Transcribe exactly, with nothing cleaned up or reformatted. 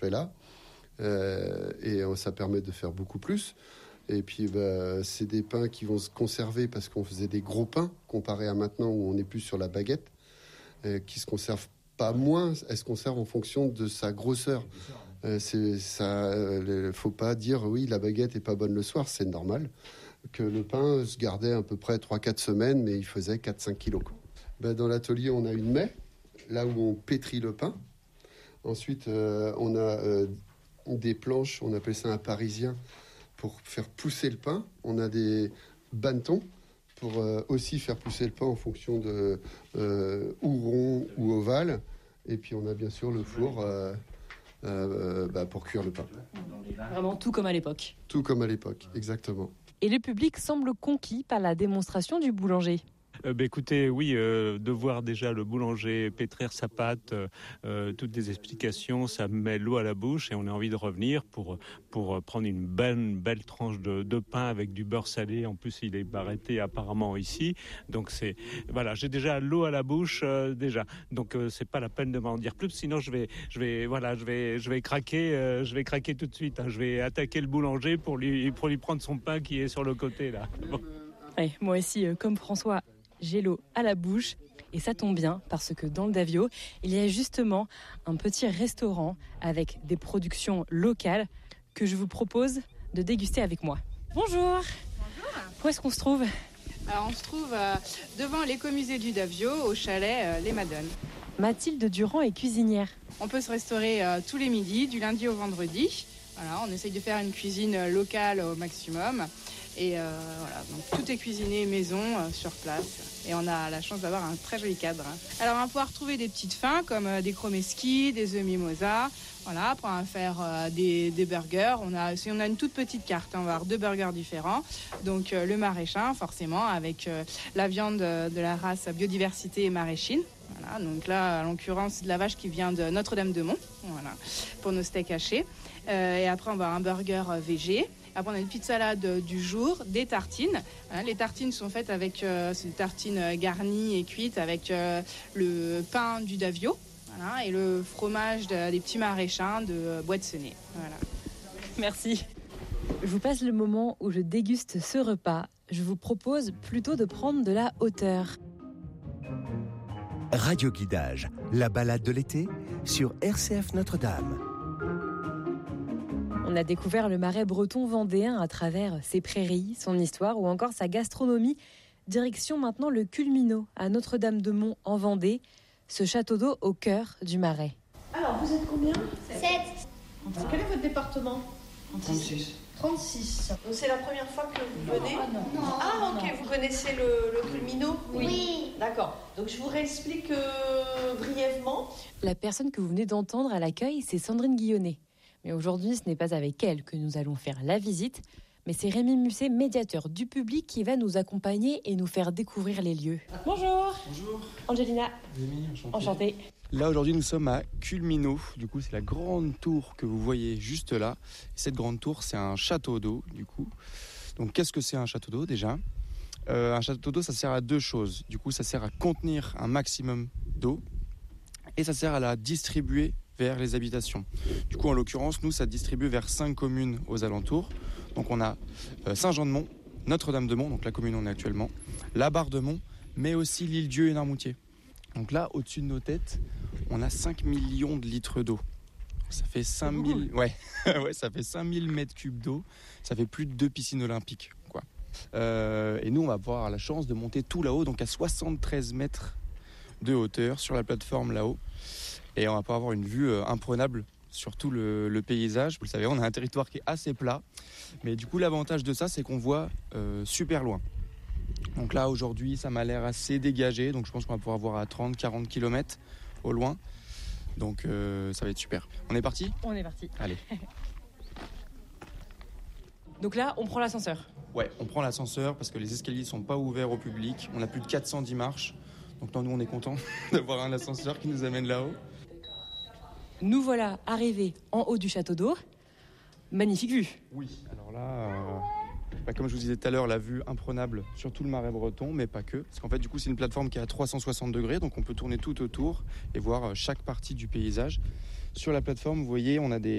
pain-là. Euh, et ça permet de faire beaucoup plus. Et puis, bah, c'est des pains qui vont se conserver parce qu'on faisait des gros pains comparé à maintenant où on n'est plus sur la baguette, euh, qui se conservent pas moins, elle se conserve en fonction de sa grosseur. Euh, c'est ça. Euh, faut pas dire oui, la baguette est pas bonne le soir, c'est normal. Que le pain se gardait à peu près trois à quatre semaines, mais il faisait quatre à cinq kilos. Ben, dans l'atelier, on a une maie, là où on pétrit le pain. Ensuite, euh, on a euh, des planches, on appelle ça un parisien, pour faire pousser le pain. On a des bannetons pour euh, aussi faire pousser le pain en fonction de euh, ou rond ou ovale. Et puis, on a bien sûr le four euh, euh, bah, pour cuire le pain. Vraiment tout comme à l'époque. Tout comme à l'époque, exactement. Et le public semble conquis par la démonstration du boulanger. Euh, bah, écoutez, oui, euh, de voir déjà le boulanger pétrir sa pâte, euh, toutes les explications, ça met l'eau à la bouche et on a envie de revenir pour, pour prendre une belle, belle tranche de, de pain avec du beurre salé. En plus, il est barretté apparemment ici. Donc, c'est, voilà, j'ai déjà l'eau à la bouche, euh, déjà. Donc, euh, c'est pas la peine de m'en dire plus. Sinon, je vais, je vais, voilà, je vais, je vais craquer, euh, je vais craquer tout de suite. Hein. Je vais attaquer le boulanger pour lui, pour lui prendre son pain qui est sur le côté, là. Bon. Ouais, moi aussi, euh, comme François, j'ai l'eau à la bouche et ça tombe bien parce que dans le Davio, il y a justement un petit restaurant avec des productions locales que je vous propose de déguster avec moi. Bonjour. Bonjour. Où est-ce qu'on se trouve ? Alors on se trouve euh, devant l'écomusée du Davio, au chalet euh, Les Madones. Mathilde Durand est cuisinière. On peut se restaurer euh, tous les midis, du lundi au vendredi. Voilà, on essaye de faire une cuisine euh, locale au maximum. Et euh, voilà, donc tout est cuisiné maison, euh, sur place. Et on a la chance d'avoir un très joli cadre. Alors on va pouvoir trouver des petites fins comme euh, des chromeski, des œufs mimosa. Voilà, après on va faire euh, des, des burgers. On a, si on a une toute petite carte, on va avoir deux burgers différents. Donc euh, le maraîchin forcément avec euh, la viande de la race biodiversité et maraîchine. Voilà, donc là en l'occurrence c'est de la vache qui vient de Notre-Dame-de-Mont. Voilà, pour nos steaks hachés. Euh, et après on va avoir un burger euh, végé. Après, on a une petite salade du jour, des tartines. Hein, les tartines sont faites avec euh, c'est des tartines garnies et cuites avec euh, le pain du Davio, voilà, et le fromage de, des petits maraîchins de euh, Bois-de-Senez. Voilà. Merci. Je vous passe le moment où je déguste ce repas. Je vous propose plutôt de prendre de la hauteur. Radio Guidage, la balade de l'été sur R C F Notre-Dame. On a découvert le marais breton vendéen à travers ses prairies, son histoire ou encore sa gastronomie. Direction maintenant le Culminot à Notre-Dame-de-Mont en Vendée, ce château d'eau au cœur du marais. Alors, vous êtes combien ? sept. Quel est votre département ? trente-six. trente-six. Donc c'est la première fois que vous venez ? Ah non. Ah ok, vous connaissez le, le Culminot ? Oui. D'accord. Donc je vous réexplique euh, brièvement. La personne que vous venez d'entendre à l'accueil, c'est Sandrine Guillonnet. Mais aujourd'hui, ce n'est pas avec elle que nous allons faire la visite, mais c'est Rémi Musset, médiateur du public, qui va nous accompagner et nous faire découvrir les lieux. Bonjour. Bonjour. Angelina. Rémi, enchanté. Enchantée. Là, aujourd'hui, nous sommes à Culminot. Du coup, c'est la grande tour que vous voyez juste là. Cette grande tour, c'est un château d'eau, du coup. Donc, qu'est-ce que c'est un château d'eau, déjà ? euh, Un château d'eau, ça sert à deux choses. Du coup, ça sert à contenir un maximum d'eau et ça sert à la distribuer vers les habitations. Du coup, en l'occurrence, nous, ça distribue vers cinq communes aux alentours. Donc, on a euh, Saint-Jean-de-Mont, Notre-Dame-de-Mont, donc la commune où on est actuellement, la Barre-de-Mont, mais aussi l'Île-Dieu et Noirmoutier. Donc là, au-dessus de nos têtes, on a cinq millions de litres d'eau. Ça fait cinq mille, ouais, ouais, ça fait cinq mille mètres cubes d'eau. Ça fait plus de deux piscines olympiques, quoi. Euh, et nous, on va avoir la chance de monter tout là-haut, donc à soixante-treize mètres de hauteur sur la plateforme là-haut. Et on va pouvoir avoir une vue euh, imprenable sur tout le, le paysage. Vous le savez, on a un territoire qui est assez plat. Mais du coup, l'avantage de ça, c'est qu'on voit euh, super loin. Donc là, aujourd'hui, ça m'a l'air assez dégagé. Donc je pense qu'on va pouvoir voir à trente à quarante kilomètres au loin. Donc euh, ça va être super. On est parti ? On est parti. Allez. Donc là, on prend l'ascenseur. Ouais, on prend l'ascenseur parce que les escaliers ne sont pas ouverts au public. On a plus de quatre cent dix marches. Donc non, nous, on est contents d'avoir un ascenseur qui nous amène là-haut. Nous voilà arrivés en haut du château d'eau. Magnifique vue. Oui, alors là, euh, bah, comme je vous disais tout à l'heure, la vue imprenable sur tout le marais breton, mais pas que. Parce qu'en fait, du coup, c'est une plateforme qui est à trois cent soixante degrés, donc on peut tourner tout autour et voir chaque partie du paysage. Sur la plateforme, vous voyez, on a des